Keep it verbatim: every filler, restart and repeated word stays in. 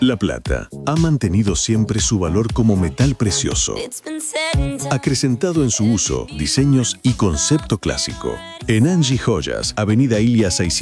La plata ha mantenido siempre su valor como metal precioso, acrecentado en su uso, diseños y concepto clásico. En Angie Joyas, Avenida Ilia seiscientos